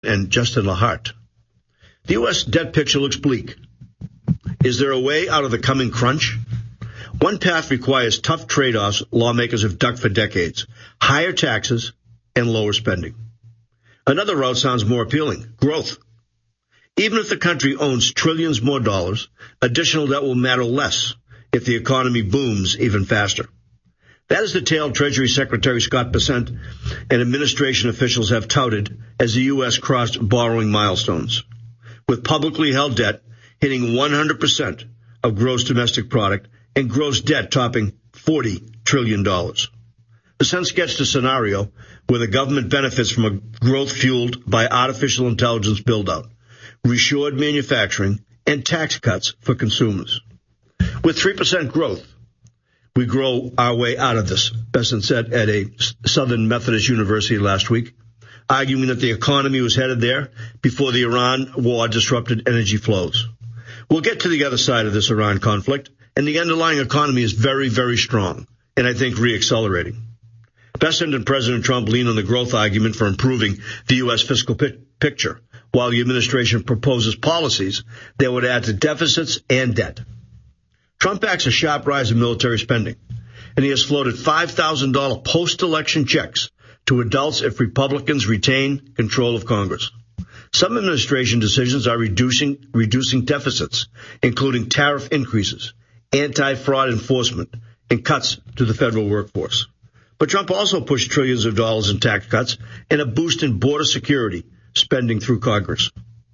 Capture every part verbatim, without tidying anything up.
and Justin Lahart. The U S debt picture looks bleak. Is there a way out of the coming crunch? One path requires tough trade-offs lawmakers have ducked for decades: higher taxes and lower spending. Another route sounds more appealing: growth. Even if the country owns trillions more dollars, additional debt will matter less if the economy booms even faster. That is the tale Treasury Secretary Scott Bessent and administration officials have touted as the U S crossed borrowing milestones, with publicly held debt hitting one hundred percent of gross domestic product and gross debt topping forty trillion dollars. Bessent sketched a scenario where the government benefits from a growth fueled by artificial intelligence build-out, reshored manufacturing, and tax cuts for consumers. With three percent growth, we grow our way out of this, Bessent said at a Southern Methodist University last week, arguing that the economy was headed there before the Iran war disrupted energy flows. We'll get to the other side of this Iran conflict, and the underlying economy is very, very strong, and I think re-accelerating. Bessent and President Trump lean on the growth argument for improving the U S fiscal pi- picture, while the administration proposes policies that would add to deficits and debt. Trump backs a sharp rise in military spending, and he has floated five thousand dollars post-election checks to adults if Republicans retain control of Congress. Some administration decisions are reducing reducing deficits, including tariff increases, anti-fraud enforcement, and cuts to the federal workforce. But Trump also pushed trillions of dollars in tax cuts and a boost in border security spending through Congress.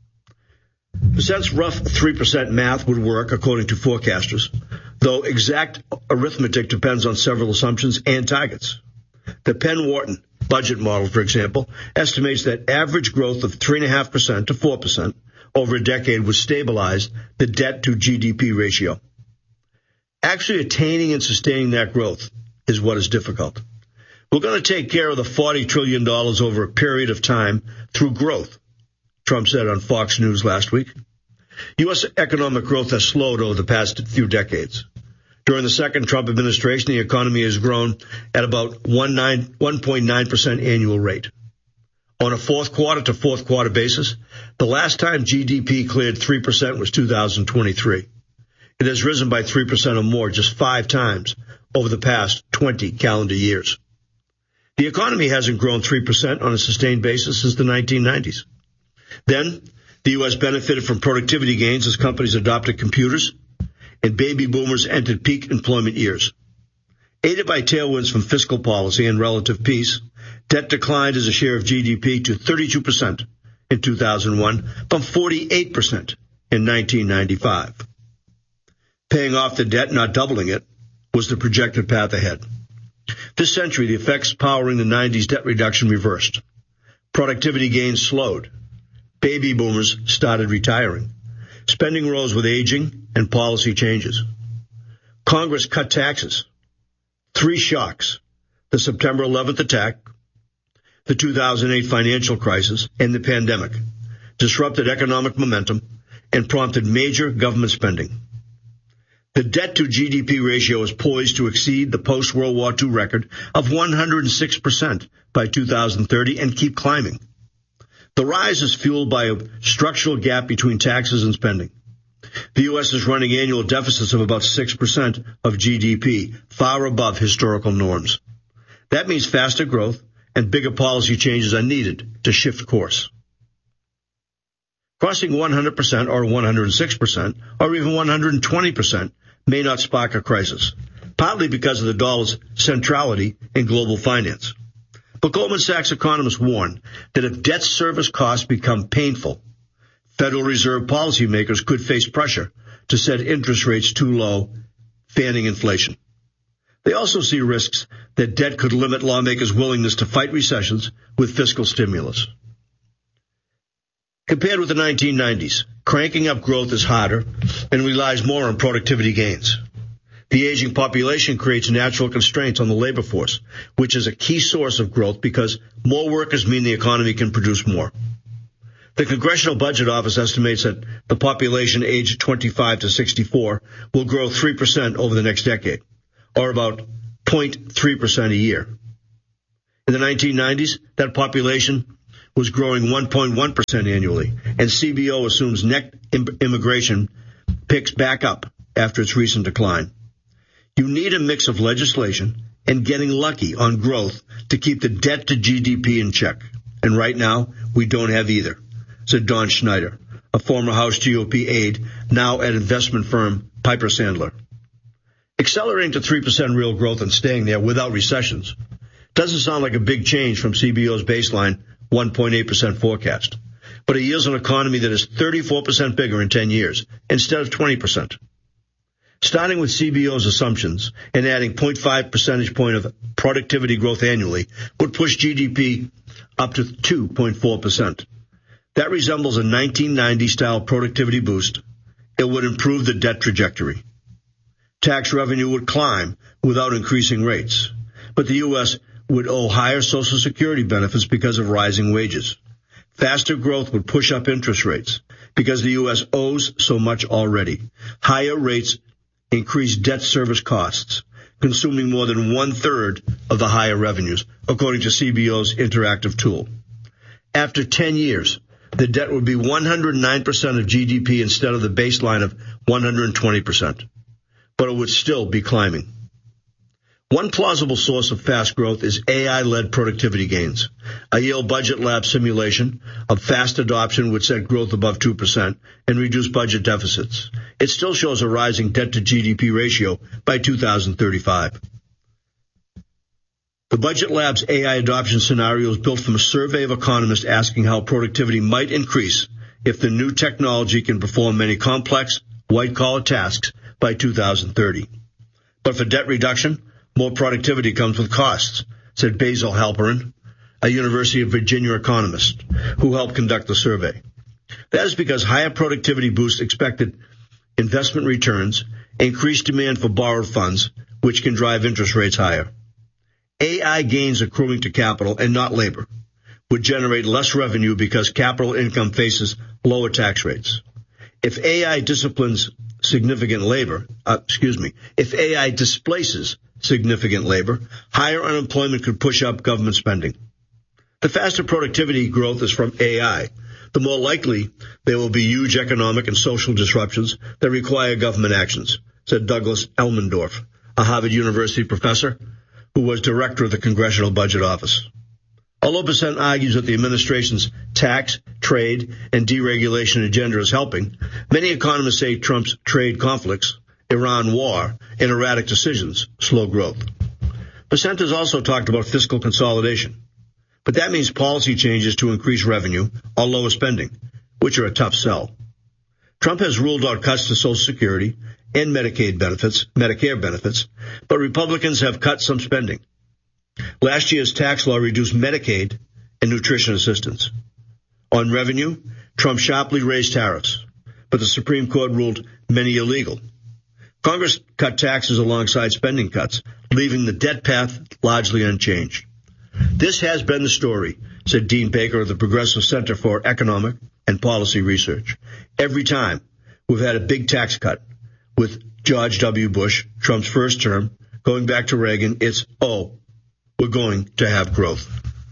Bessent's rough three percent math would work, according to forecasters, though exact arithmetic depends on several assumptions and targets. The Penn-Wharton budget model, for example, estimates that average growth of three point five percent to four percent over a decade would stabilize the debt to G D P ratio. Actually attaining and sustaining that growth is what is difficult. We're going to take care of the forty trillion dollars over a period of time through growth, Trump said on Fox News last week. U S economic growth has slowed over the past few decades. During the second Trump administration, the economy has grown at about one point nine percent annual rate. On a fourth quarter to fourth quarter basis, the last time G D P cleared three percent was two thousand twenty-three. It has risen by three percent or more just five times over the past twenty calendar years. The economy hasn't grown three percent on a sustained basis since the nineteen nineties. Then, the U S benefited from productivity gains as companies adopted computers, and baby boomers entered peak employment years. Aided by tailwinds from fiscal policy and relative peace, debt declined as a share of G D P to thirty-two percent in two thousand one from forty-eight percent in nineteen ninety-five. Paying off the debt, not doubling it, was the projected path ahead. This century, the effects powering the nineties debt reduction reversed. Productivity gains slowed. Baby boomers started retiring. Spending rose with aging and policy changes. Congress cut taxes. Three shocks: the September eleventh attack, the two thousand eight financial crisis, and the pandemic disrupted economic momentum and prompted major government spending. The debt to G D P ratio is poised to exceed the post-World War Two record of one hundred six percent by two thousand thirty and keep climbing. The rise is fueled by a structural gap between taxes and spending. The U S is running annual deficits of about six percent of G D P, far above historical norms. That means faster growth and bigger policy changes are needed to shift course. Crossing one hundred percent or one hundred six percent or even one hundred twenty percent may not spark a crisis, partly because of the dollar's centrality in global finance. But Goldman Sachs economists warn that if debt service costs become painful, Federal Reserve policymakers could face pressure to set interest rates too low, fanning inflation. They also see risks that debt could limit lawmakers' willingness to fight recessions with fiscal stimulus. Compared with the nineteen nineties, cranking up growth is harder and relies more on productivity gains. The aging population creates natural constraints on the labor force, which is a key source of growth because more workers mean the economy can produce more. The Congressional Budget Office estimates that the population aged twenty-five to sixty-four will grow three percent over the next decade, or about zero point three percent a year. In the nineteen nineties, that population was growing one point one percent annually, and C B O assumes net im- immigration picks back up after its recent decline. You need a mix of legislation and getting lucky on growth to keep the debt to G D P in check. And right now, we don't have either, said Don Schneider, a former House G O P aide, now at investment firm Piper Sandler. Accelerating to three percent real growth and staying there without recessions doesn't sound like a big change from C B O's baseline one point eight percent forecast, but it yields an economy that is thirty-four percent bigger in ten years instead of twenty percent. Starting with C B O's assumptions and adding zero point five percentage point of productivity growth annually would push G D P up to two point four percent. That resembles a nineteen ninety-style productivity boost. It would improve the debt trajectory. Tax revenue would climb without increasing rates, but the U S would owe higher Social Security benefits because of rising wages. Faster growth would push up interest rates because the U S owes so much already. Higher rates increase debt service costs, consuming more than one-third of the higher revenues, according to C B O's interactive tool. After ten years, the debt would be one hundred nine percent of G D P instead of the baseline of one hundred twenty percent. But it would still be climbing. One plausible source of fast growth is A I-led productivity gains. A Yale Budget Lab simulation of fast adoption would set growth above two percent and reduce budget deficits. It still shows a rising debt-to-G D P ratio by two thousand thirty-five. The Budget Lab's A I adoption scenario is built from a survey of economists asking how productivity might increase if the new technology can perform many complex, white-collar tasks by two thousand thirty. But for debt reduction, more productivity comes with costs, said Basil Halperin, a University of Virginia economist who helped conduct the survey. That is because higher productivity boosts expected investment returns, increased demand for borrowed funds, which can drive interest rates higher. A I gains accruing to capital and not labor would generate less revenue because capital income faces lower tax rates. If A I disciplines significant labor, uh, excuse me, if A I displaces significant labor, higher unemployment could push up government spending. The faster productivity growth is from A I. The more likely there will be huge economic and social disruptions that require government actions, said Douglas Elmendorf, a Harvard University professor who was director of the Congressional Budget Office. Although Percent argues that the administration's tax, trade, and deregulation agenda is helping, many economists say Trump's trade conflicts, Iran war, and erratic decisions slow growth. Percent has also talked about fiscal consolidation, but that means policy changes to increase revenue or lower spending, which are a tough sell. Trump has ruled out cuts to Social Security and Medicaid benefits, Medicare benefits, but Republicans have cut some spending. Last year's tax law reduced Medicaid and nutrition assistance. On revenue, Trump sharply raised tariffs, but the Supreme Court ruled many illegal. Congress cut taxes alongside spending cuts, leaving the debt path largely unchanged. This has been the story, said Dean Baker of the Progressive Center for Economic and Policy Research. Every time we've had a big tax cut, with George W. Bush, Trump's first term, going back to Reagan, it's, oh, we're going to have growth.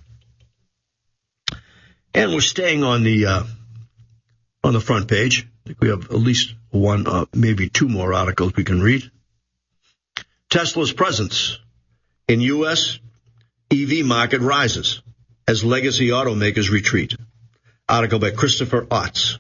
And we're staying on the uh, on the front page. I think we have at least one, uh, maybe two more articles we can read. Tesla's presence in U S E V market rises as legacy automakers retreat. Article by Christopher Otts.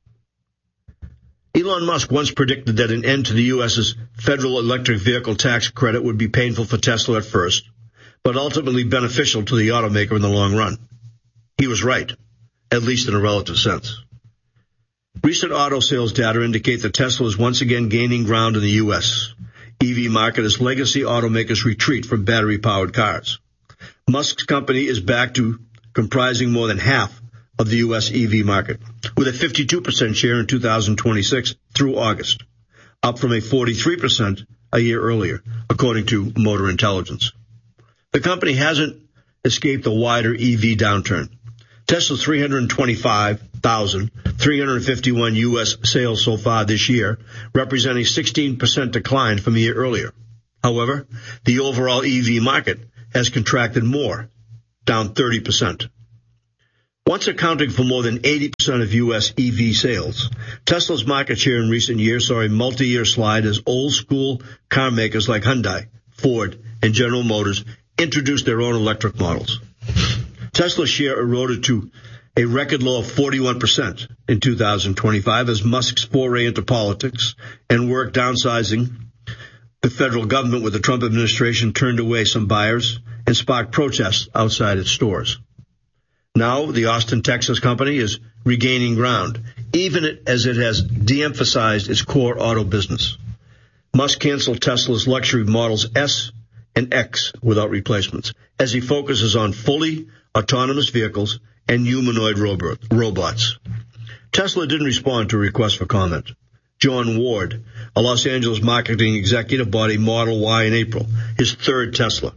Elon Musk once predicted that an end to the U S's federal electric vehicle tax credit would be painful for Tesla at first, but ultimately beneficial to the automaker in the long run. He was right, at least in a relative sense. Recent auto sales data indicate that Tesla is once again gaining ground in the U S E V market as legacy automakers retreat from battery-powered cars. Musk's company is back to comprising more than half of the U S E V market, with a fifty-two percent share in two thousand twenty-six through August, up from a forty-three percent a year earlier, according to Motor Intelligence. The company hasn't escaped the wider E V downturn. Tesla's three hundred twenty-five thousand three hundred fifty-one U S sales so far this year represent a sixteen percent decline from a year earlier. However, the overall E V market has contracted more, down thirty percent. Once accounting for more than eighty percent of U S E V sales, Tesla's market share in recent years saw a multi-year slide as old-school car makers like Hyundai, Ford, and General Motors introduced their own electric models. Tesla's share eroded to a record low of forty-one percent in two thousand twenty-five as Musk's foray into politics and work downsizing the federal government with the Trump administration turned away some buyers and sparked protests outside its stores. Now, the Austin, Texas company is regaining ground, even as it has de-emphasized its core auto business. Musk canceled Tesla's luxury Models S and X without replacements, as he focuses on fully autonomous vehicles and humanoid robots. Tesla didn't respond to a request for comment. John Ward, a Los Angeles marketing executive, bought a Model Y in April, his third Tesla.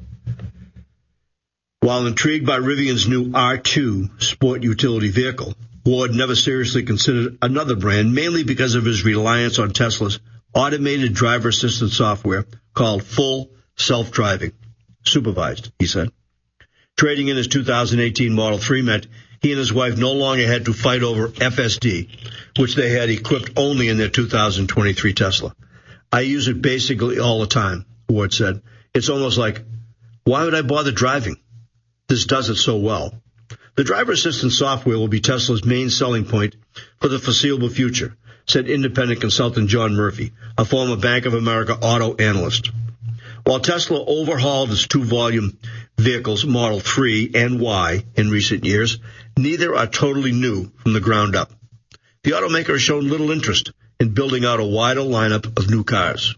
While intrigued by Rivian's new R two sport utility vehicle, Ward never seriously considered another brand, mainly because of his reliance on Tesla's automated driver assistance software called Full Self-Driving. Supervised, he said. Trading in his two thousand eighteen Model three meant he and his wife no longer had to fight over F S D, which they had equipped only in their two thousand twenty-three Tesla. I use it basically all the time, Ward said. It's almost like, why would I bother driving? This does it so well. The driver assistance software will be Tesla's main selling point for the foreseeable future, said independent consultant John Murphy, a former Bank of America auto analyst. While Tesla overhauled its two-volume vehicles, Model three and Y, in recent years, neither are totally new from the ground up. The automaker has shown little interest in building out a wider lineup of new cars.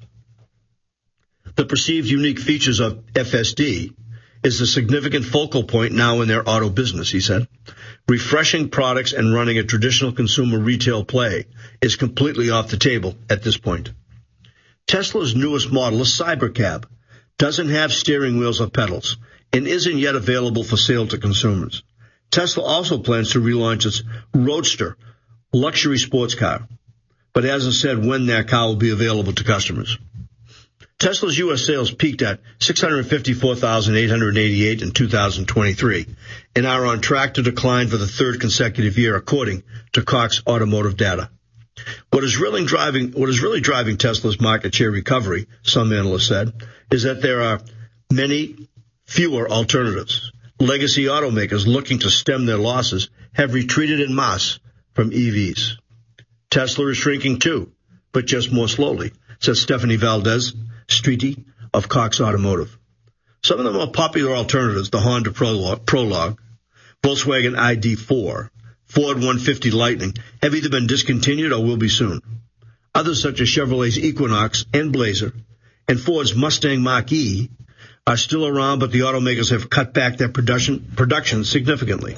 The perceived unique features of F S D is a significant focal point now in their auto business, he said. Refreshing products and running a traditional consumer retail play is completely off the table at this point. Tesla's newest model, a Cybercab, doesn't have steering wheels or pedals and isn't yet available for sale to consumers. Tesla also plans to relaunch its Roadster luxury sports car, but hasn't said when that car will be available to customers. Tesla's U S sales peaked at six hundred fifty-four thousand eight hundred eighty-eight in two thousand twenty-three and are on track to decline for the third consecutive year, according to Cox Automotive data. What is really driving, what is really driving Tesla's market share recovery, some analysts said, is that there are many fewer alternatives. Legacy automakers looking to stem their losses have retreated en masse from E Vs. Tesla is shrinking too, but just more slowly, said Stephanie Valdez Streety of Cox Automotive. Some of the more popular alternatives, the Honda Prologue, Volkswagen I D four, Ford one fifty Lightning, have either been discontinued or will be soon. Others, such as Chevrolet's Equinox and Blazer and Ford's Mustang Mach-E, are still around, but the automakers have cut back their production, production significantly.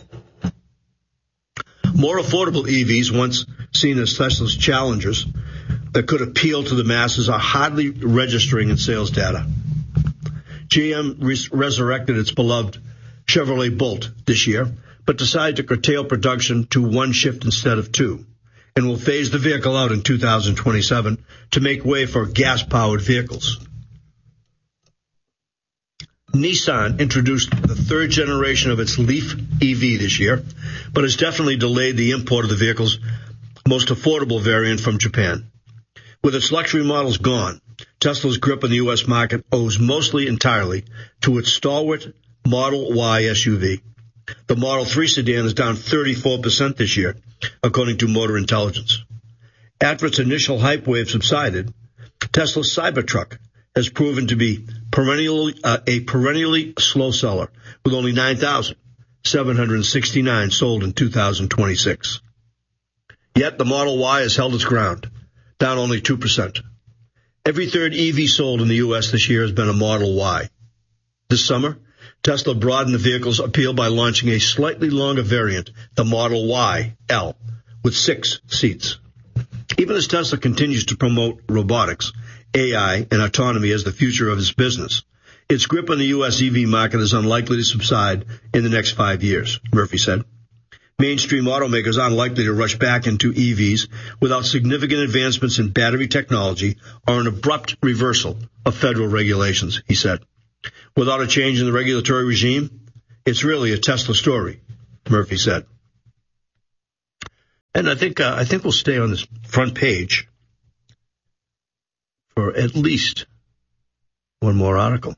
More affordable E Vs, once seen as Tesla's challengers, that could appeal to the masses, are hardly registering in sales data. G M res- resurrected its beloved Chevrolet Bolt this year, but decided to curtail production to one shift instead of two, and will phase the vehicle out in two thousand twenty-seven to make way for gas-powered vehicles. Nissan introduced the third generation of its Leaf E V this year, but has definitely delayed the import of the vehicle's most affordable variant from Japan. With its luxury models gone, Tesla's grip on the U S market owes mostly entirely to its stalwart Model Y S U V. The Model three sedan is down thirty-four percent this year, according to Motor Intelligence. After its initial hype wave subsided, Tesla's Cybertruck has proven to be perennially, uh, a perennially slow seller, with only nine thousand seven hundred sixty-nine sold in two thousand twenty-six. Yet the Model Y has held its ground, down only two percent. Every third E V sold in the U S this year has been a Model Y. This summer, Tesla broadened the vehicle's appeal by launching a slightly longer variant, the Model Y L, with six seats. Even as Tesla continues to promote robotics, A I, and autonomy as the future of its business, its grip on the U S E V market is unlikely to subside in the next five years, Murphy said. Mainstream automakers aren't likely to rush back into E Vs without significant advancements in battery technology or an abrupt reversal of federal regulations, he said. Without a change in the regulatory regime, it's really a Tesla story, Murphy said. And I think uh, I think we'll stay on this front page for at least one more article.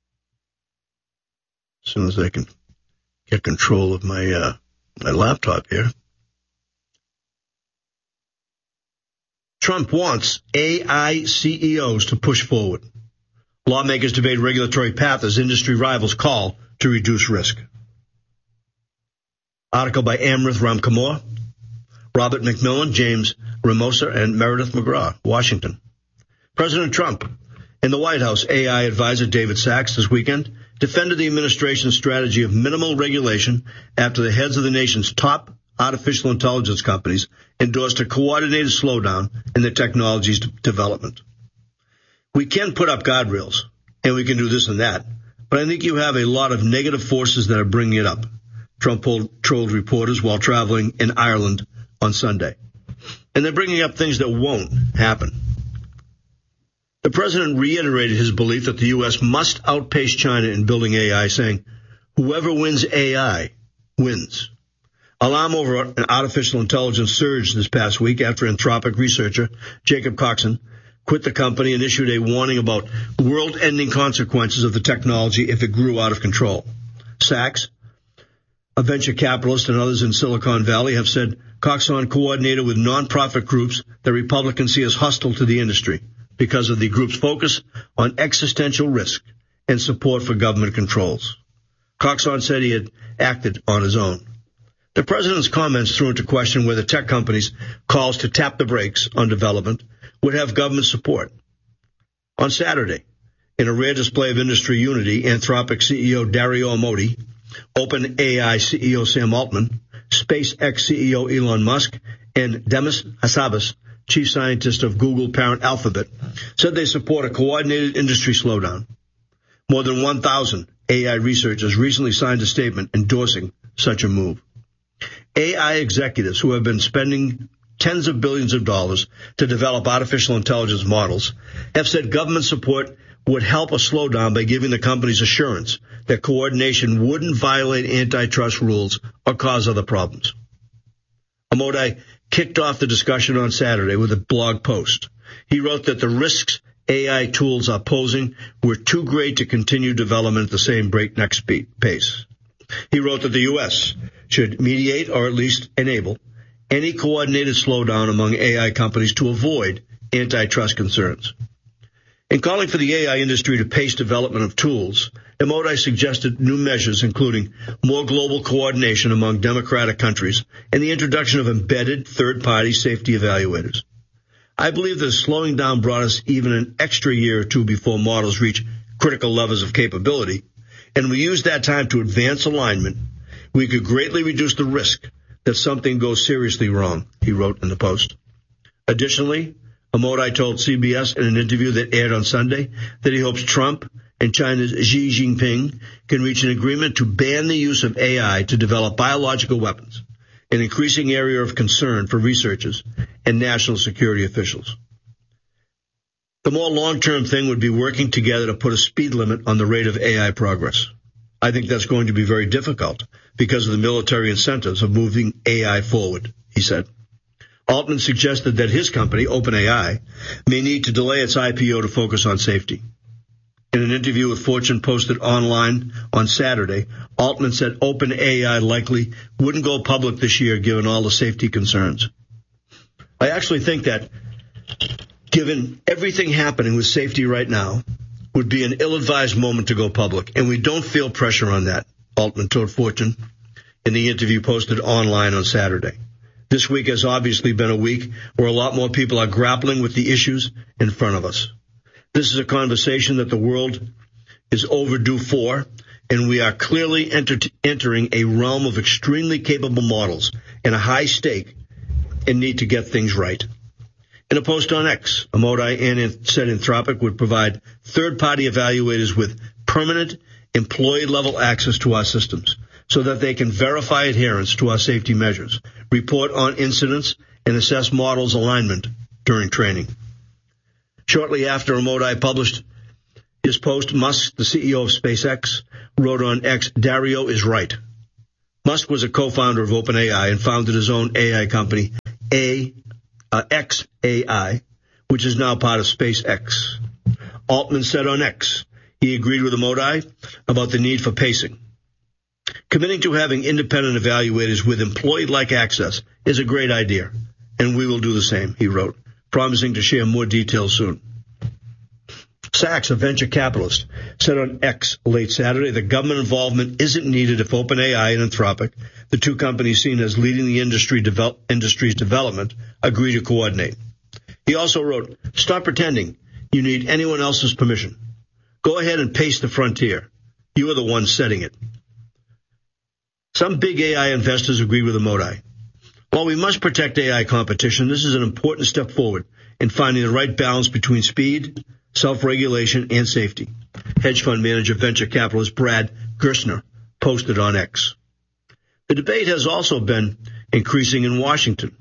As soon as I can get control of my uh, my laptop here. Trump wants A I C E Os to push forward. Lawmakers debate regulatory path as industry rivals call to reduce risk. Article by Amrith Ramkamor, Robert McMillan, James Ramosa, and Meredith McGraw, Washington. President Trump and the White House A I advisor David Sachs this weekend defended the administration's strategy of minimal regulation after the heads of the nation's top artificial intelligence companies endorsed a coordinated slowdown in the technology's development. We can put up guardrails, and we can do this and that, but I think you have a lot of negative forces that are bringing it up, Trump trolled reporters while traveling in Ireland on Sunday. And they're bringing up things that won't happen. The president reiterated his belief that the U S must outpace China in building A I, saying, whoever wins A I wins. Alarm over an artificial intelligence surged this past week after Anthropic researcher Jacob Coxon quit the company and issued a warning about world-ending consequences of the technology if it grew out of control. Sachs, a venture capitalist, and others in Silicon Valley have said Coxon coordinated with nonprofit groups that Republicans see as hostile to the industry because of the group's focus on existential risk and support for government controls. Coxon said he had acted on his own. The president's comments threw into question whether tech companies' calls to tap the brakes on development would have government support. On Saturday, in a rare display of industry unity, Anthropic C E O Dario Amodei, OpenAI C E O Sam Altman, SpaceX C E O Elon Musk, and Demis Hassabis, chief scientist of Google parent Alphabet, said they support a coordinated industry slowdown. More than one thousand A I researchers recently signed a statement endorsing such a move. A I executives who have been spending tens of billions of dollars to develop artificial intelligence models have said government support would help a slowdown by giving the companies assurance that coordination wouldn't violate antitrust rules or cause other problems. Amodei kicked off the discussion on Saturday with a blog post. He wrote that the risks A I tools are posing were too great to continue development at the same breakneck speed, pace. He wrote that the U S should mediate or at least enable any coordinated slowdown among A I companies to avoid antitrust concerns. In calling for the A I industry to pace development of tools, Amodei suggested new measures including more global coordination among democratic countries and the introduction of embedded third-party safety evaluators. I believe that slowing down brought us even an extra year or two before models reach critical levels of capability, and we used that time to advance alignment. We could greatly reduce the risk that something goes seriously wrong, he wrote in the Post. Additionally, Amodei told C B S in an interview that aired on Sunday that he hopes Trump and China's Xi Jinping can reach an agreement to ban the use of A I to develop biological weapons, an increasing area of concern for researchers and national security officials. The more long-term thing would be working together to put a speed limit on the rate of A I progress. I think that's going to be very difficult because of the military incentives of moving A I forward, he said. Altman suggested that his company, OpenAI, may need to delay its I P O to focus on safety. In an interview with Fortune posted online on Saturday, Altman said OpenAI likely wouldn't go public this year given all the safety concerns. I actually think that, given everything happening with safety right now, would be an ill-advised moment to go public, and we don't feel pressure on that, Altman told Fortune in the interview posted online on Saturday. This week has obviously been a week where a lot more people are grappling with the issues in front of us. This is a conversation that the world is overdue for, and we are clearly enter- entering a realm of extremely capable models and a high stake and need to get things right. In a post on X, Amodei said Anthropic would provide third-party evaluators with permanent employee-level access to our systems so that they can verify adherence to our safety measures, report on incidents, and assess models' alignment during training. Shortly after Amodei published his post, Musk, the C E O of SpaceX, wrote on X, "Dario is right." Musk was a co-founder of OpenAI and founded his own A I company, A, uh, X A I, which is now part of SpaceX. Altman said on X he agreed with Modi about the need for pacing. Committing to having independent evaluators with employee-like access is a great idea, and we will do the same, he wrote, promising to share more details soon. Sachs, a venture capitalist, said on X late Saturday that government involvement isn't needed if OpenAI and Anthropic, the two companies seen as leading the industry develop, industry's development, agree to coordinate. He also wrote, stop pretending you need anyone else's permission. Go ahead and pace the frontier. You are the ones setting it. Some big A I investors agree with Modi. While we must protect A I competition, this is an important step forward in finding the right balance between speed, self-regulation, and safety. Hedge fund manager venture capitalist Brad Gerstner posted on X. The debate has also been increasing in Washington.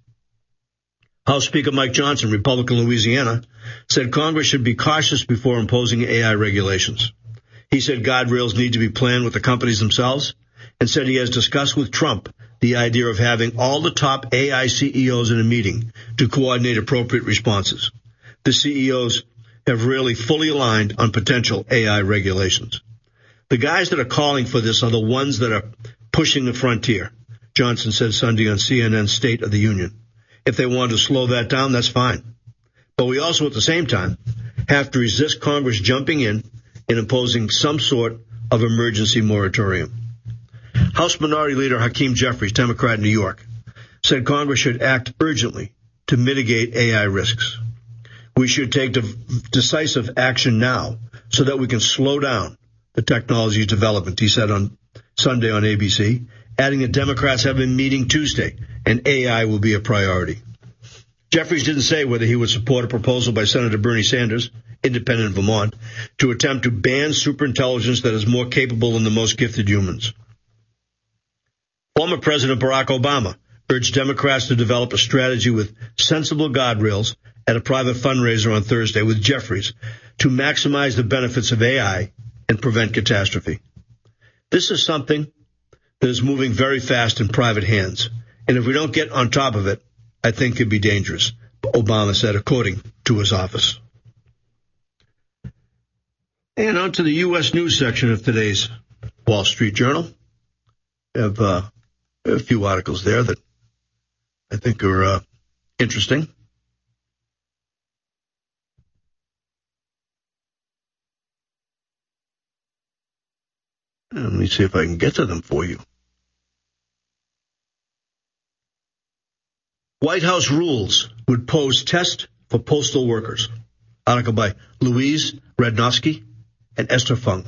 House Speaker Mike Johnson, Republican Louisiana, said Congress should be cautious before imposing A I regulations. He said guardrails need to be planned with the companies themselves, and said he has discussed with Trump the idea of having all the top A I C E Os in a meeting to coordinate appropriate responses. The C E Os have really fully aligned on potential A I regulations. The guys that are calling for this are the ones that are pushing the frontier, Johnson said Sunday on C N N's State of the Union. If they want to slow that down, that's fine. But we also, at the same time, have to resist Congress jumping in and imposing some sort of emergency moratorium. House Minority Leader Hakeem Jeffries, Democrat in New York, said Congress should act urgently to mitigate A I risks. We should take de- decisive action now so that we can slow down the technology's development, he said on Sunday on A B C, adding that Democrats have been meeting Tuesday and A I will be a priority. Jeffries didn't say whether he would support a proposal by Senator Bernie Sanders, independent of Vermont, to attempt to ban superintelligence that is more capable than the most gifted humans. Former President Barack Obama urged Democrats to develop a strategy with sensible guardrails at a private fundraiser on Thursday with Jeffries to maximize the benefits of A I and prevent catastrophe. This is something that is moving very fast in private hands, and if we don't get on top of it, I think it could be dangerous, Obama said, according to his office. And on to the U S news section of today's Wall Street Journal. We have uh, a few articles there that I think are uh, interesting. And let me see if I can get to them for you. White House rules would pose test for postal workers. Article by Louise Radnofsky and Esther Fung.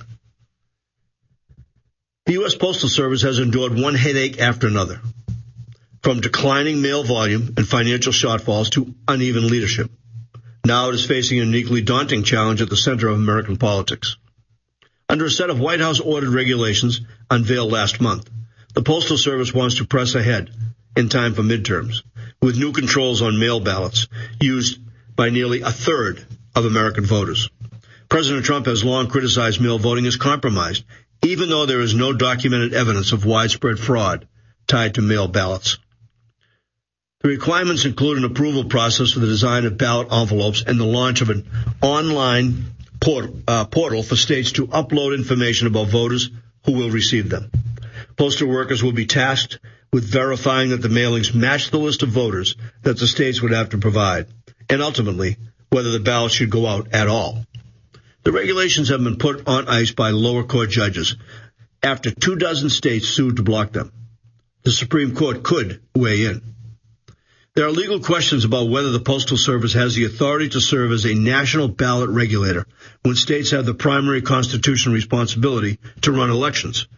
The U S Postal Service has endured one headache after another, from declining mail volume and financial shortfalls to uneven leadership. Now it is facing a uniquely daunting challenge at the center of American politics. Under a set of White House-ordered regulations unveiled last month, the Postal Service wants to press ahead in time for midterms, with new controls on mail ballots used by nearly a third of American voters. President Trump has long criticized mail voting as compromised, even though there is no documented evidence of widespread fraud tied to mail ballots. The requirements include an approval process for the design of ballot envelopes and the launch of an online portal, uh, portal for states to upload information about voters who will receive them. Postal workers will be tasked with verifying that the mailings match the list of voters that the states would have to provide, and ultimately, whether the ballot should go out at all. The regulations have been put on ice by lower court judges after two dozen states sued to block them. The Supreme Court could weigh in. There are legal questions about whether the Postal Service has the authority to serve as a national ballot regulator when states have the primary constitutional responsibility to run elections.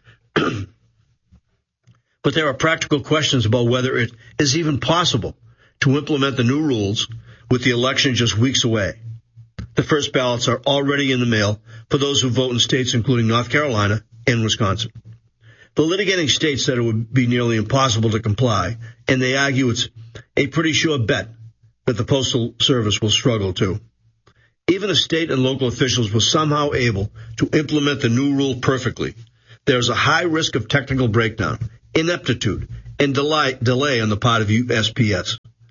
But there are practical questions about whether it is even possible to implement the new rules with the election just weeks away. The first ballots are already in the mail for those who vote in states including North Carolina and Wisconsin. The litigating states said it would be nearly impossible to comply, and they argue it's a pretty sure bet that the Postal Service will struggle too. Even if state and local officials were somehow able to implement the new rule perfectly, there's a high risk of technical breakdown, ineptitude, and delay, delay on the part of U S P S.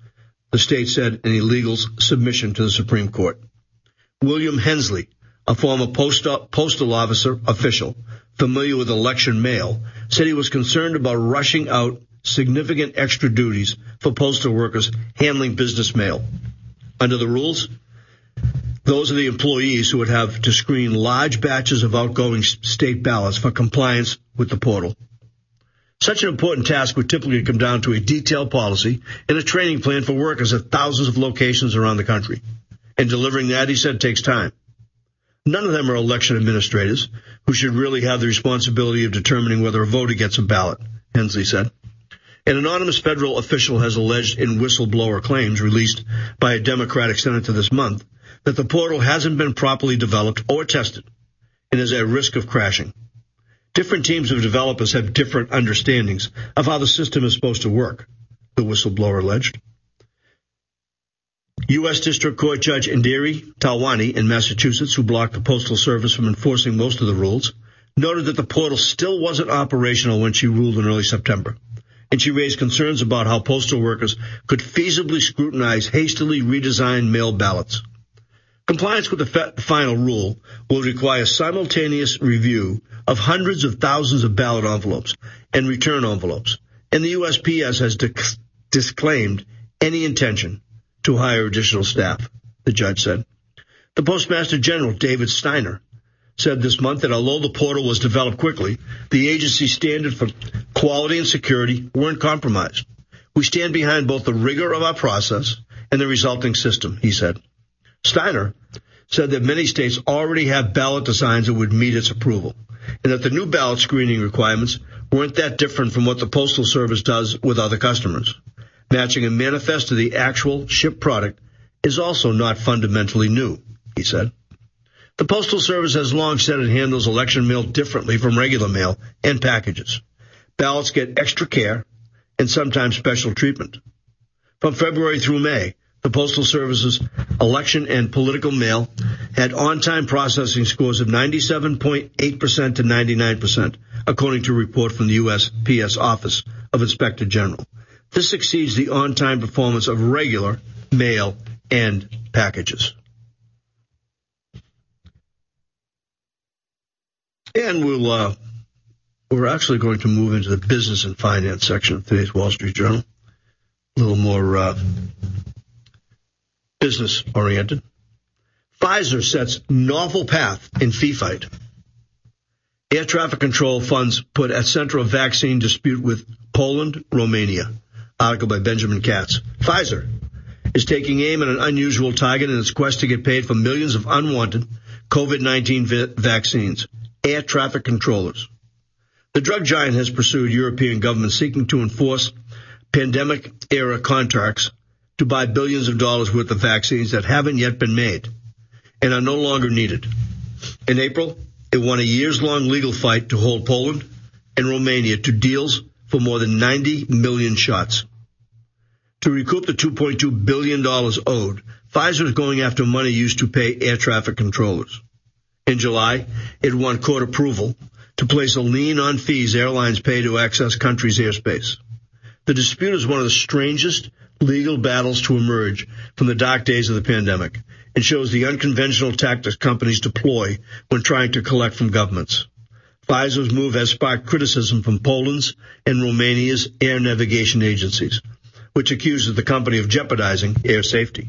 the state said in a legal submission to the Supreme Court. William Hensley, a former postal, postal officer official familiar with election mail, said he was concerned about rushing out significant extra duties for postal workers handling business mail. Under the rules, those are the employees who would have to screen large batches of outgoing state ballots for compliance with the portal. Such an important task would typically come down to a detailed policy and a training plan for workers at thousands of locations around the country. And delivering that, he said, takes time. None of them are election administrators who should really have the responsibility of determining whether a voter gets a ballot, Hensley said. An anonymous federal official has alleged in whistleblower claims released by a Democratic senator this month that the portal hasn't been properly developed or tested and is at risk of crashing. Different teams of developers have different understandings of how the system is supposed to work, the whistleblower alleged. U S. District Court Judge Indira Talwani in Massachusetts, who blocked the Postal Service from enforcing most of the rules, noted that the portal still wasn't operational when she ruled in early September, and she raised concerns about how postal workers could feasibly scrutinize hastily redesigned mail ballots. Compliance with the fe- final rule will require simultaneous review of hundreds of thousands of ballot envelopes and return envelopes, and the U S P S has dis- disclaimed any intention to hire additional staff, the judge said. The Postmaster General, David Steiner, said this month that although the portal was developed quickly, the agency's standard for quality and security weren't compromised. We stand behind both the rigor of our process and the resulting system, he said. Steiner said that many states already have ballot designs that would meet its approval, and that the new ballot screening requirements weren't that different from what the Postal Service does with other customers. Matching a manifest to the actual shipped product is also not fundamentally new, he said. The Postal Service has long said it handles election mail differently from regular mail and packages. Ballots get extra care and sometimes special treatment. From February through May, the Postal Service's election and political mail had on-time processing scores of ninety-seven point eight percent to ninety-nine percent, according to a report from the U S P S Office of Inspector General. This exceeds the on-time performance of regular mail and packages. And we'll, uh, we're actually going to move into the business and finance section of today's Wall Street Journal. A little more uh, business-oriented. Pfizer sets novel path in fee fight. Air traffic control funds put at center of vaccine dispute with Poland, Romania. Article by Benjamin Katz. Pfizer is taking aim at an unusual target in its quest to get paid for millions of unwanted COVID nineteen vi- vaccines. Air traffic controllers. The drug giant has pursued European governments seeking to enforce pandemic-era contracts to buy billions of dollars worth of vaccines that haven't yet been made and are no longer needed. In April, it won a years-long legal fight to hold Poland and Romania to deals for more than ninety million shots. To recoup the two point two billion dollars owed, Pfizer is going after money used to pay air traffic controllers. In July, it won court approval to place a lien on fees airlines pay to access countries' airspace. The dispute is one of the strangest legal battles to emerge from the dark days of the pandemic and shows the unconventional tactics companies deploy when trying to collect from governments. Pfizer's move has sparked criticism from Poland's and Romania's air navigation agencies, which accuses the company of jeopardizing air safety.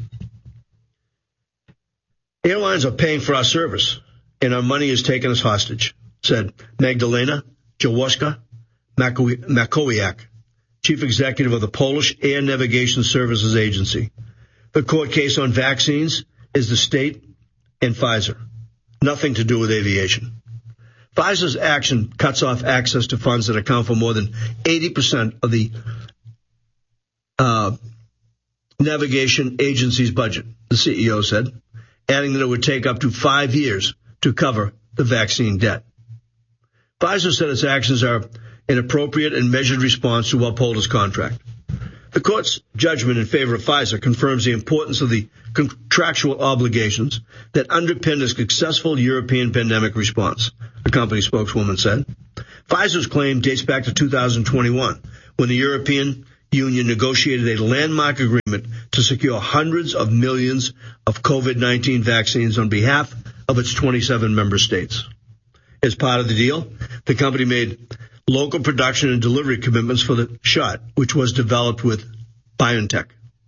Airlines are paying for our service, and our money is taken as hostage, said Magdalena Jaworska Makowiak, chief executive of the Polish Air Navigation Services Agency. The court case on vaccines is the state and Pfizer, nothing to do with aviation. Pfizer's action cuts off access to funds that account for more than eighty percent of the uh, navigation agency's budget, the C E O said, adding that it would take up to five years to cover the vaccine debt. Pfizer said its actions are an appropriate and measured response to uphold its contract. The court's judgment in favor of Pfizer confirms the importance of the contractual obligations that underpin a successful European pandemic response, the company spokeswoman said. Pfizer's claim dates back to two thousand twenty-one, when the European Union negotiated a landmark agreement to secure hundreds of millions of COVID nineteen vaccines on behalf of its twenty-seven member states. As part of the deal, the company made local production and delivery commitments for the shot, which was developed with BioNTech.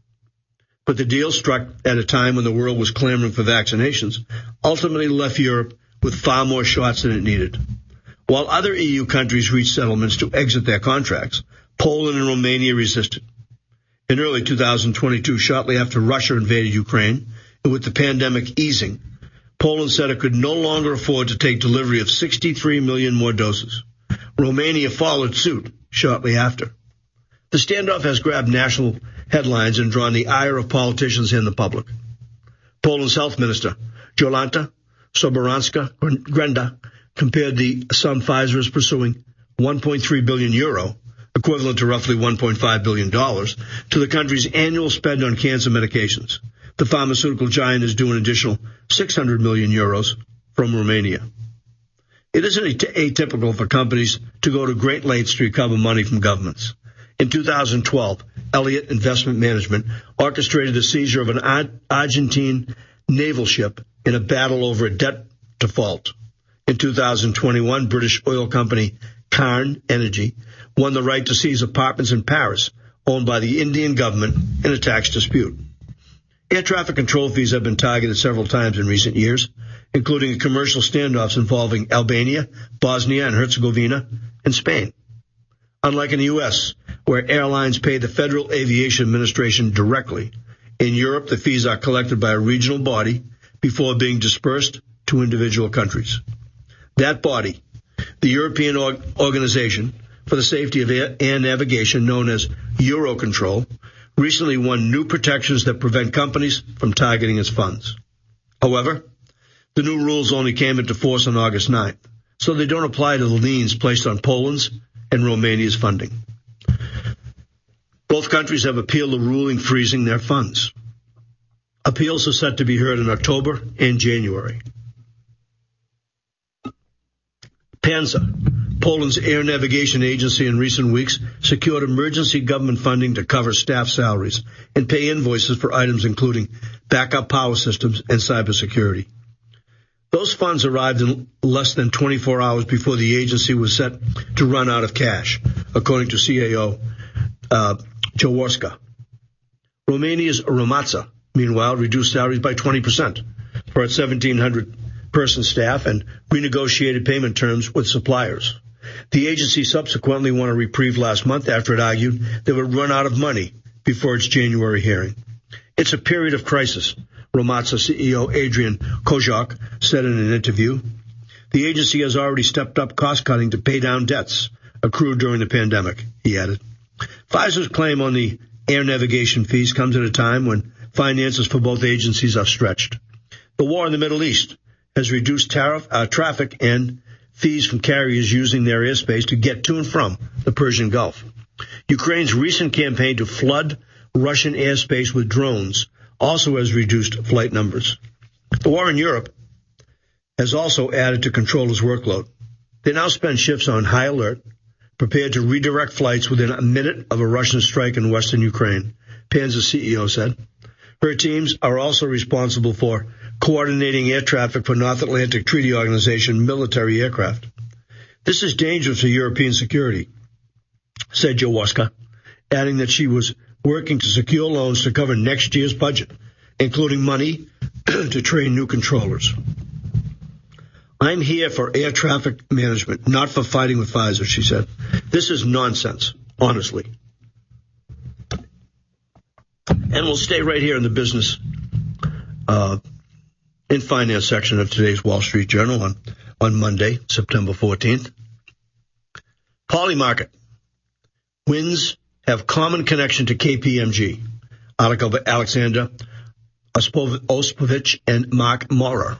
But the deal, struck at a time when the world was clamoring for vaccinations, ultimately left Europe with far more shots than it needed. While other E U countries reached settlements to exit their contracts, Poland and Romania resisted. In early two thousand twenty-two, shortly after Russia invaded Ukraine, and with the pandemic easing, Poland said it could no longer afford to take delivery of sixty-three million more doses. Romania followed suit shortly after. The standoff has grabbed national headlines and drawn the ire of politicians and the public. Poland's health minister, Jolanta Soboranska-Grenda, compared the sum Pfizer is pursuing, one point three billion euro, equivalent to roughly one point five billion dollars, to the country's annual spend on cancer medications. The pharmaceutical giant is due an additional six hundred million euros from Romania. It isn't atypical for companies to go to great lengths to recover money from governments. In two thousand twelve, Elliott Investment Management orchestrated the seizure of an Argentine naval ship in a battle over a debt default. In two thousand twenty-one, British oil company Cairn Energy won the right to seize apartments in Paris owned by the Indian government in a tax dispute. Air traffic control fees have been targeted several times in recent years, including commercial standoffs involving Albania, Bosnia and Herzegovina, and Spain. Unlike in the U S, where airlines pay the Federal Aviation Administration directly, in Europe the fees are collected by a regional body before being dispersed to individual countries. That body, the European Organization for the Safety of Air Navigation, known as Eurocontrol, recently won new protections that prevent companies from targeting its funds. However, the new rules only came into force on August ninth, so they don't apply to the liens placed on Poland's and Romania's funding. Both countries have appealed the ruling freezing their funds. Appeals are set to be heard in October and January. PANSA, Poland's air navigation agency, in recent weeks secured emergency government funding to cover staff salaries and pay invoices for items including backup power systems and cybersecurity. Those funds arrived in less than twenty-four hours before the agency was set to run out of cash, according to C A O uh, Jaworska. Romania's Romața, meanwhile, reduced salaries by twenty percent for its seventeen hundred person staff and renegotiated payment terms with suppliers. The agency subsequently won a reprieve last month after it argued they would run out of money before its January hearing. It's a period of crisis, Romața C E O Adrian Kozak said in an interview. The agency has already stepped up cost-cutting to pay down debts accrued during the pandemic, he added. Pfizer's claim on the air navigation fees comes at a time when finances for both agencies are stretched. The war in the Middle East has reduced tariff, uh, traffic and fees from carriers using their airspace to get to and from the Persian Gulf. Ukraine's recent campaign to flood Russian airspace with drones also has reduced flight numbers. The war in Europe has also added to controllers' workload. They now spend shifts on high alert, prepared to redirect flights within a minute of a Russian strike in western Ukraine, PANSA's C E O said. Her teams are also responsible for coordinating air traffic for North Atlantic Treaty Organization military aircraft. This is dangerous for European security, said Jaworska, adding that she was working to secure loans to cover next year's budget, including money to train new controllers. I'm here for air traffic management, not for fighting with Pfizer, she said. This is nonsense, honestly. And we'll stay right here in the business uh, and finance section of today's Wall Street Journal on, on Monday, September fourteenth. Polymarket. Wins have common connection to K P M G. Article by Alexander Ospovich and Mark Maurer.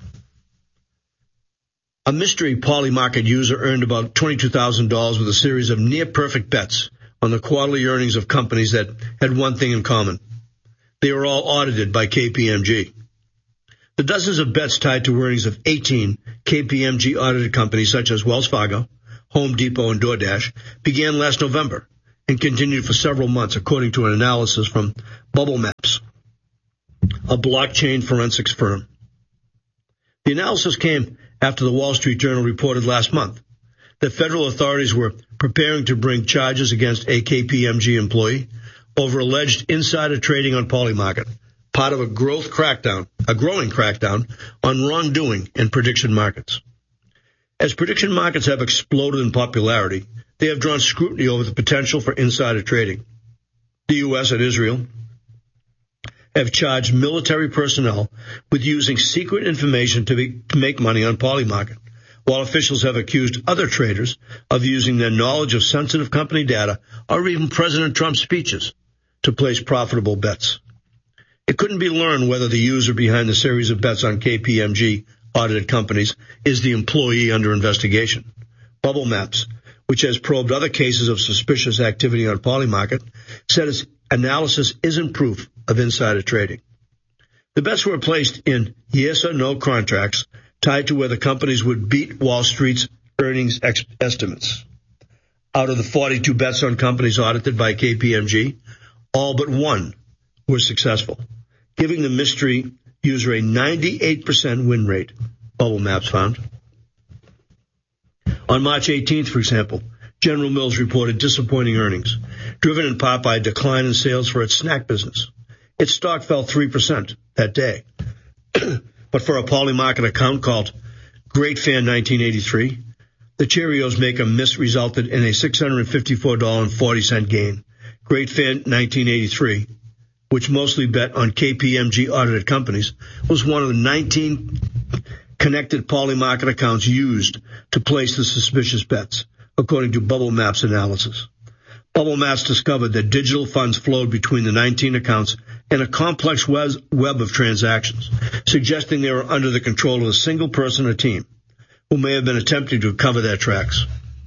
A mystery Polymarket user earned about twenty-two thousand dollars with a series of near-perfect bets on the quarterly earnings of companies that had one thing in common. They were all audited by K P M G. The dozens of bets tied to earnings of eighteen K P M G audited companies such as Wells Fargo, Home Depot, and DoorDash began last November and continued for several months, according to an analysis from Bubble Maps, a blockchain forensics firm. The analysis came after the Wall Street Journal reported last month that federal authorities were preparing to bring charges against a K P M G employee over alleged insider trading on Polymarket, part of a growth crackdown, a growing crackdown on wrongdoing in prediction markets. As prediction markets have exploded in popularity, they have drawn scrutiny over the potential for insider trading. The U S and Israel have charged military personnel with using secret information to, be, to make money on Polymarket, while officials have accused other traders of using their knowledge of sensitive company data or even President Trump's speeches to place profitable bets. It couldn't be learned whether the user behind the series of bets on K P M G audited companies is the employee under investigation. Bubble Maps, which has probed other cases of suspicious activity on Polymarket, said its analysis isn't proof of insider trading. The bets were placed in yes or no contracts tied to whether companies would beat Wall Street's earnings ex- estimates. Out of the forty-two bets on companies audited by K P M G, all but one were successful, giving the mystery user a ninety-eight percent win rate, Bubble Maps found. On March eighteenth, for example, General Mills reported disappointing earnings, driven in part by a decline in sales for its snack business. Its stock fell three percent that day. But for a Polymarket account called Great Fan nineteen eighty-three, the Cheerios maker miss resulted in a six hundred fifty-four dollars and forty cents gain. Great Fan nineteen eighty-three, which mostly bet on K P M G audited companies, was one of the nineteen connected Polymarket accounts used to place the suspicious bets, according to Bubble Maps analysis. Bubble Maps discovered that digital funds flowed between the nineteen accounts in a complex web of transactions, suggesting they were under the control of a single person or team who may have been attempting to cover their tracks.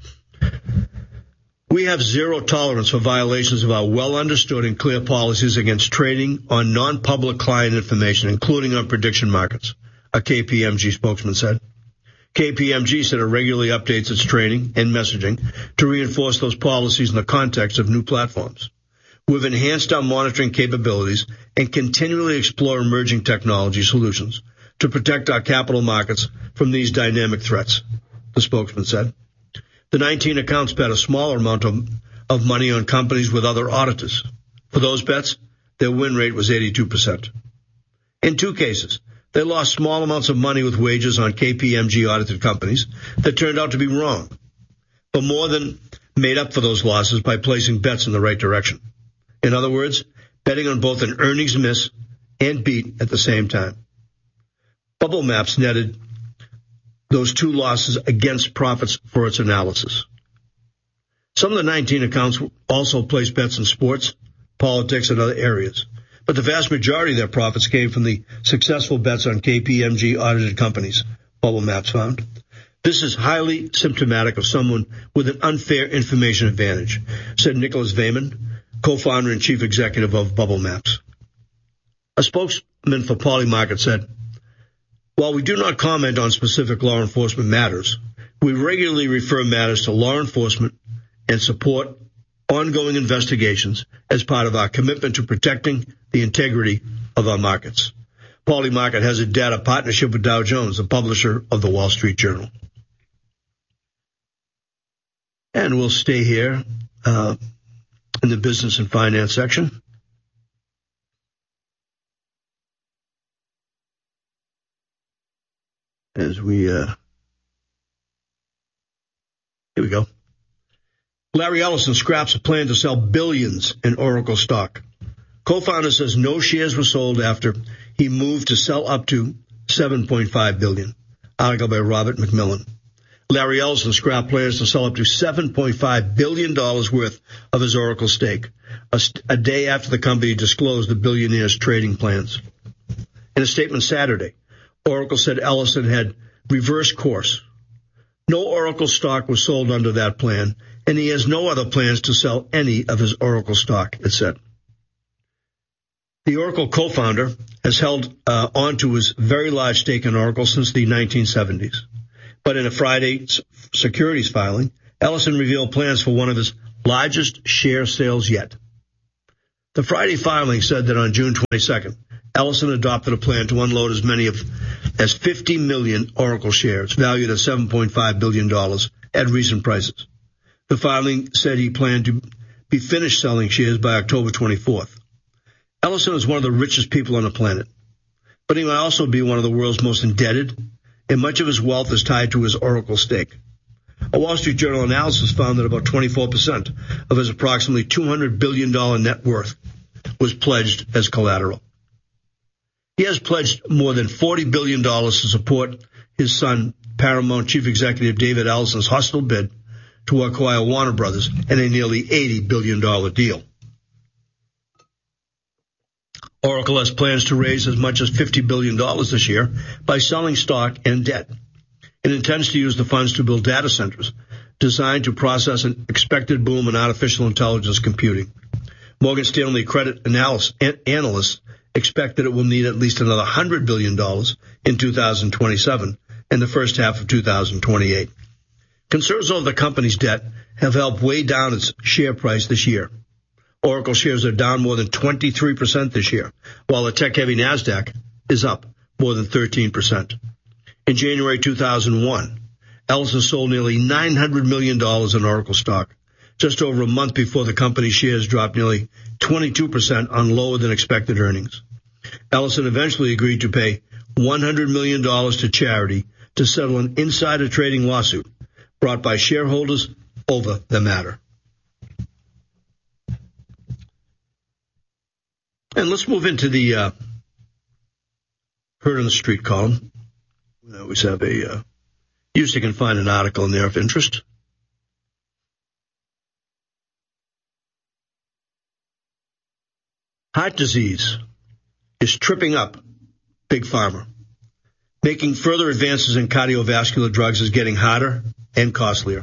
We have zero tolerance for violations of our well-understood and clear policies against trading on non-public client information, including on prediction markets, a K P M G spokesman said. K P M G said it regularly updates its training and messaging to reinforce those policies in the context of new platforms. We've enhanced our monitoring capabilities and continually explore emerging technology solutions to protect our capital markets from these dynamic threats, the spokesman said. The nineteen accounts bet a smaller amount of, of money on companies with other auditors. For those bets, their win rate was eighty-two percent. In two cases, they lost small amounts of money with wagers on K P M G audited companies that turned out to be wrong, but more than made up for those losses by placing bets in the right direction. In other words, betting on both an earnings miss and beat at the same time. Bubble Maps netted those two losses against profits for its analysis. Some of the nineteen accounts also placed bets in sports, politics, and other areas, but the vast majority of their profits came from the successful bets on K P M G audited companies, Bubble Maps found. This is highly symptomatic of someone with an unfair information advantage, said Nicholas Vayman, co-founder and chief executive of Bubble Maps. A spokesman for Polymarket said, "While we do not comment on specific law enforcement matters, we regularly refer matters to law enforcement and support ongoing investigations as part of our commitment to protecting the integrity of our markets." Polymarket has a data partnership with Dow Jones, the publisher of the Wall Street Journal. And we'll stay here uh, in the business and finance section. As we, uh, here we go. Larry Ellison scraps a plan to sell billions in Oracle stock. Co-founder says no shares were sold after he moved to sell up to seven point five billion dollars. Article by Robert McMillan. Larry Ellison scrapped plans to sell up to seven point five billion dollars worth of his Oracle stake, a, st- a day after the company disclosed the billionaire's trading plans. In a statement Saturday, Oracle said Ellison had reversed course. No Oracle stock was sold under that plan, and he has no other plans to sell any of his Oracle stock, it said. The Oracle co-founder has held uh, on to his very large stake in Oracle since the nineteen seventies. But in a Friday securities filing, Ellison revealed plans for one of his largest share sales yet. The Friday filing said that on June twenty-second, Ellison adopted a plan to unload as many of as fifty million Oracle shares, valued at seven point five billion dollars at recent prices. The filing said he planned to be finished selling shares by October twenty-fourth. Ellison is one of the richest people on the planet, but he might also be one of the world's most indebted, and much of his wealth is tied to his Oracle stake. A Wall Street Journal analysis found that about twenty-four percent of his approximately two hundred billion dollars net worth was pledged as collateral. He has pledged more than forty billion dollars to support his son, Paramount Chief Executive David Ellison's hostile bid to acquire Warner Brothers in a nearly eighty billion dollars deal. Oracle has plans to raise as much as fifty billion dollars this year by selling stock and debt. It intends to use the funds to build data centers designed to process an expected boom in artificial intelligence computing. Morgan Stanley credit analysts, analysts expect that it will need at least another one hundred billion dollars in two thousand twenty-seven and the first half of two thousand twenty-eight. Concerns over the company's debt have helped weigh down its share price this year. Oracle shares are down more than twenty-three percent this year, while the tech-heavy NASDAQ is up more than thirteen percent. In January two thousand one, Ellison sold nearly nine hundred million dollars in Oracle stock, just over a month before the company's shares dropped nearly twenty-two percent on lower than expected earnings. Ellison eventually agreed to pay one hundred million dollars to charity to settle an insider trading lawsuit brought by shareholders over the matter. And let's move into the uh, Heard on the Street column. We always have a, uh, usually can find an article in there of interest. Heart disease is tripping up Big Pharma. Making further advances in cardiovascular drugs is getting harder and costlier.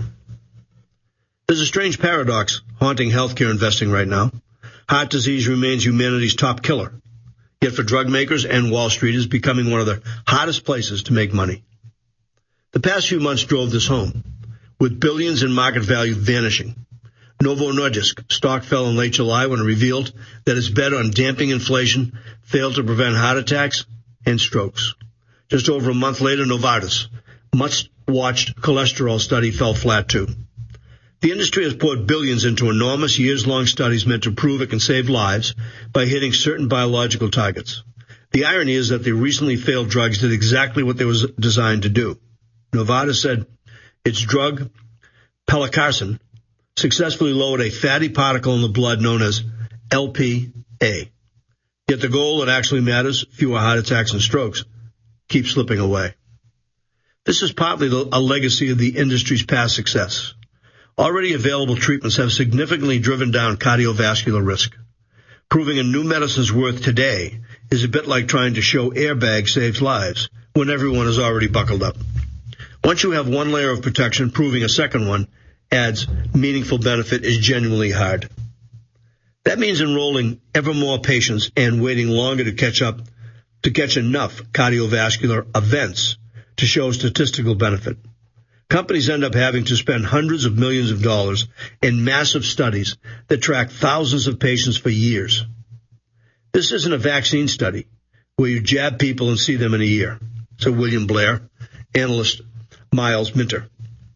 There's a strange paradox haunting healthcare investing right now. Heart disease remains humanity's top killer. Yet for drug makers and Wall Street, is becoming one of the hottest places to make money. The past few months drove this home, with billions in market value vanishing. Novo Nordisk stock fell in late July when it revealed that its bet on damping inflation failed to prevent heart attacks and strokes. Just over a month later, Novartis, much-watched cholesterol study, fell flat too. The industry has poured billions into enormous years-long studies meant to prove it can save lives by hitting certain biological targets. The irony is that the recently failed drugs did exactly what they were designed to do. Novartis said its drug, pelacarsen, successfully lowered a fatty particle in the blood known as L P A. Yet the goal that actually matters, fewer heart attacks and strokes, keeps slipping away. This is partly a legacy of the industry's past success. Already available treatments have significantly driven down cardiovascular risk. Proving a new medicine's worth today is a bit like trying to show airbag saves lives when everyone is already buckled up. Once you have one layer of protection, proving a second one adds meaningful benefit is genuinely hard. That means enrolling ever more patients and waiting longer to catch up, to catch enough cardiovascular events to show statistical benefit. Companies end up having to spend hundreds of millions of dollars in massive studies that track thousands of patients for years. This isn't a vaccine study where you jab people and see them in a year, said William Blair, analyst Miles Minter.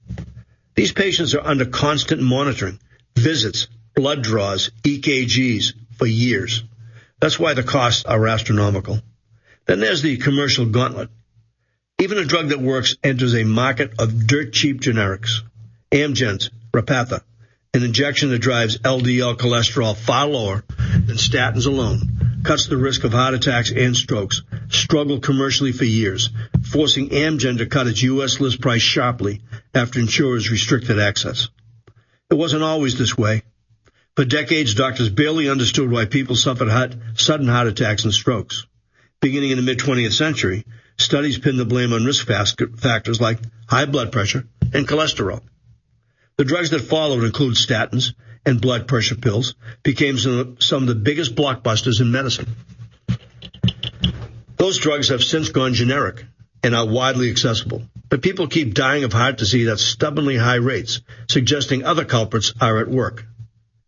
These patients are under constant monitoring, visits, blood draws, E K Gs for years. That's why the costs are astronomical. Then there's the commercial gauntlet. Even a drug that works enters a market of dirt-cheap generics. Amgen's Repatha, an injection that drives L D L cholesterol far lower than statins alone, cuts the risk of heart attacks and strokes, struggled commercially for years, forcing Amgen to cut its U S list price sharply after insurers restricted access. It wasn't always this way. For decades, doctors barely understood why people suffered heart, sudden heart attacks and strokes. Beginning in the mid-twentieth century, studies pinned the blame on risk factors like high blood pressure and cholesterol. The drugs that followed include statins and blood pressure pills, became some of the biggest blockbusters in medicine. Those drugs have since gone generic and are widely accessible, but people keep dying of heart disease at stubbornly high rates, suggesting other culprits are at work.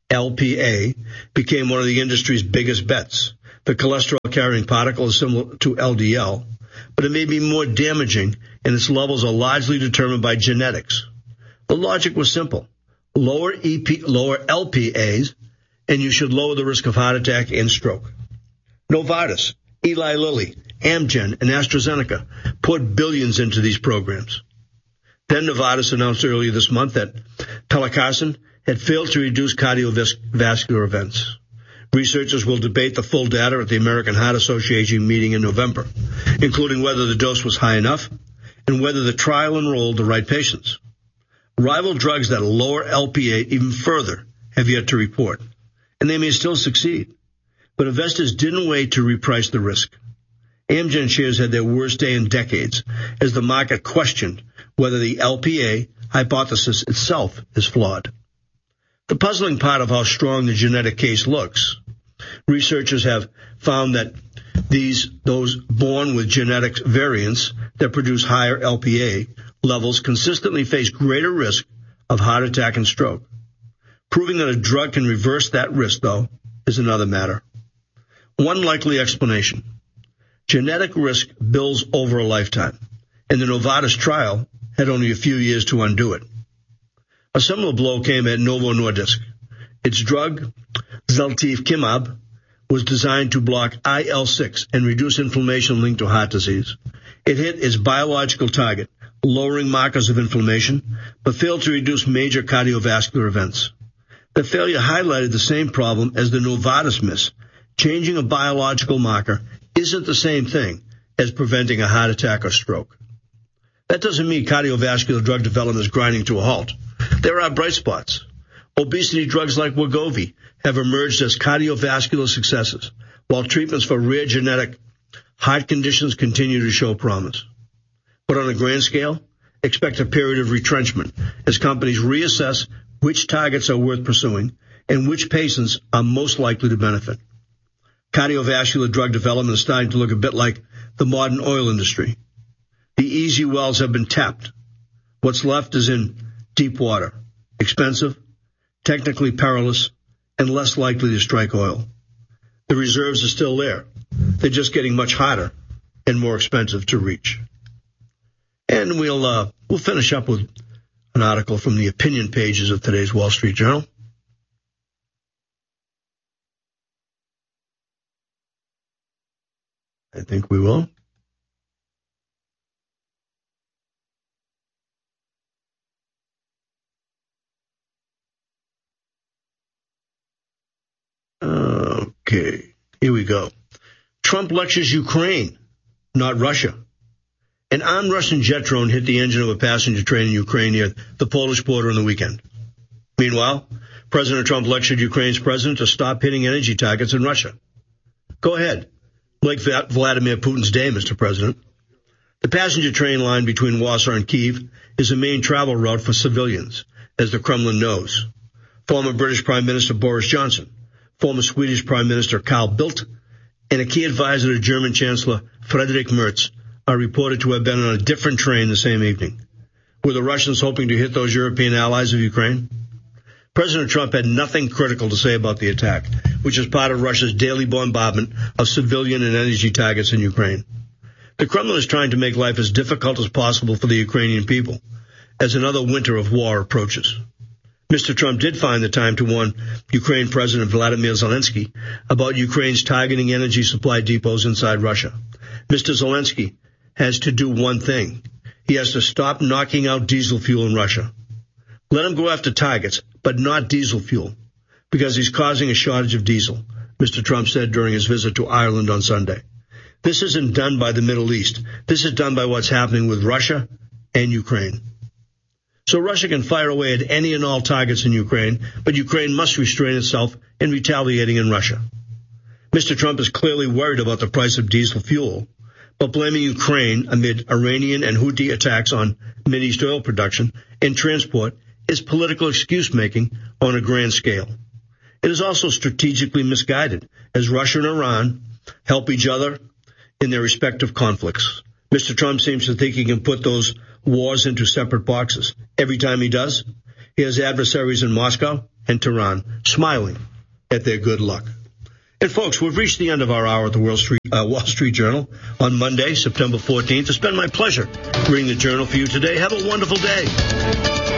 L P A, became one of the industry's biggest bets. The cholesterol-carrying particle is similar to L D L, but it may be more damaging, and its levels are largely determined by genetics. The logic was simple. Lower E P, lower L P As, and you should lower the risk of heart attack and stroke. Novartis, Eli Lilly, Amgen, and AstraZeneca poured billions into these programs. Then Novartis announced earlier this month that pelacarsen had failed to reduce cardiovascular events. Researchers will debate the full data at the American Heart Association meeting in November, including whether the dose was high enough and whether the trial enrolled the right patients. Rival drugs that lower L P A even further have yet to report, and they may still succeed. But investors didn't wait to reprice the risk. Amgen shares had their worst day in decades as the market questioned whether the L P A hypothesis itself is flawed. The puzzling part of how strong the genetic case looks, researchers have found that these those born with genetic variants that produce higher L P A levels consistently face greater risk of heart attack and stroke. Proving that a drug can reverse that risk, though, is another matter. One likely explanation: genetic risk builds over a lifetime, and the Novartis trial had only a few years to undo it. A similar blow came at Novo Nordisk. Its drug, ziltivekimab, was designed to block I L six and reduce inflammation linked to heart disease. It hit its biological target, lowering markers of inflammation, but failed to reduce major cardiovascular events. The failure highlighted the same problem as the Novartis miss. Changing a biological marker isn't the same thing as preventing a heart attack or stroke. That doesn't mean cardiovascular drug development is grinding to a halt. There are bright spots. Obesity drugs like Wegovy have emerged as cardiovascular successes, while treatments for rare genetic heart conditions continue to show promise. But on a grand scale, expect a period of retrenchment as companies reassess which targets are worth pursuing and which patients are most likely to benefit. Cardiovascular drug development is starting to look a bit like the modern oil industry. The easy wells have been tapped. What's left is in deep water, expensive, technically perilous, and less likely to strike oil. The reserves are still there. They're just getting much hotter and more expensive to reach. And we'll uh, we'll finish up with an article from the opinion pages of today's Wall Street Journal. I think we will. Okay, here we go. Trump lectures Ukraine, not Russia. An armed Russian jet drone hit the engine of a passenger train in Ukraine near the Polish border on the weekend. Meanwhile, President Trump lectured Ukraine's president to stop hitting energy targets in Russia. Go ahead. Like Vladimir Putin's day, Mister President. The passenger train line between Warsaw and Kyiv is a main travel route for civilians, as the Kremlin knows. Former British Prime Minister Boris Johnson, former Swedish Prime Minister Carl Bildt, and a key advisor to German Chancellor Friedrich Merz are reported to have been on a different train the same evening. Were the Russians hoping to hit those European allies of Ukraine? President Trump had nothing critical to say about the attack, which is part of Russia's daily bombardment of civilian and energy targets in Ukraine. The Kremlin is trying to make life as difficult as possible for the Ukrainian people as another winter of war approaches. Mister Trump did find the time to warn Ukraine President Vladimir Zelensky about Ukraine's targeting energy supply depots inside Russia. Mister Zelensky has to do one thing. He has to stop knocking out diesel fuel in Russia. Let him go after targets, but not diesel fuel, because he's causing a shortage of diesel, Mister Trump said during his visit to Ireland on Sunday. This isn't done by the Middle East. This is done by what's happening with Russia and Ukraine. So Russia can fire away at any and all targets in Ukraine, but Ukraine must restrain itself in retaliating in Russia. Mister Trump is clearly worried about the price of diesel fuel, but blaming Ukraine amid Iranian and Houthi attacks on Mideast oil production and transport is political excuse-making on a grand scale. It is also strategically misguided, as Russia and Iran help each other in their respective conflicts. Mister Trump seems to think he can put those wars into separate boxes. Every time he does, he has adversaries in Moscow and Tehran smiling at their good luck. And folks, we've reached the end of our hour at the Wall Street, uh, Wall Street Journal on Monday, September fourteenth. It's been my pleasure reading the Journal for you today. Have a wonderful day.